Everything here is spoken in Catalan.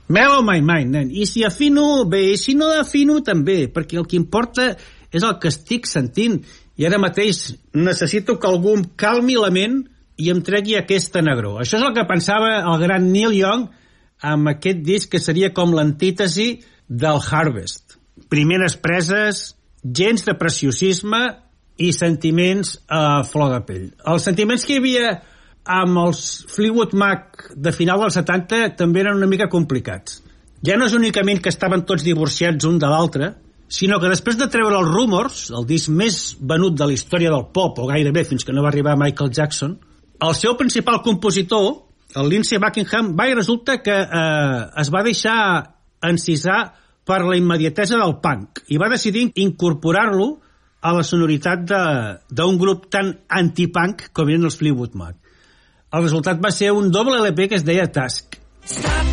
Mellow My Mind, nen. I si afino, bé, i si no afino, també, perquè el que importa és el que estic sentint. I ara mateix necessito que algú em calmi la ment i em tregui aquesta negror. Això és el que pensava el gran Neil Young amb aquest disc que seria com l'antítesi del Harvest. Primeres preses, gens de preciosisme i sentiments a flor de pell. Els sentiments que hi havia amb els Fleetwood Mac de final dels 70 també eren una mica complicats. Ja no és únicament que estaven tots divorciats un de l'altre, sinó que després de treure els Rumors, el disc més venut de la història del pop, o gairebé fins que no va arribar Michael Jackson, el seu principal compositor, el Lindsey Buckingham, resulta que es va deixar encisar per la immediatesa del punk i va decidir incorporar-lo a la sonoritat d'un grup tan anti-punk com eren els Fleetwood Mac. El resultat va ser un doble LP que es deia Tusk. Stop